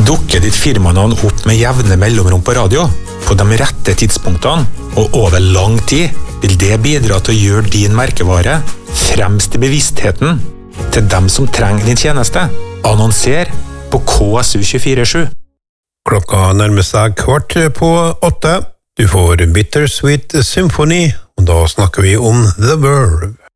Dukker ditt firmanavn opp med jevne mellomrom på radio, på de rette tidspunktene og over lang tid, vil det bidra til å gjøre din merkevare fremst i bevisstheten til dem som trenger din tjeneste. Annonser på KSU247. Klokka nærmer seg 7:15. Du får Bittersweet Symphony, og da snakker vi om The Verve.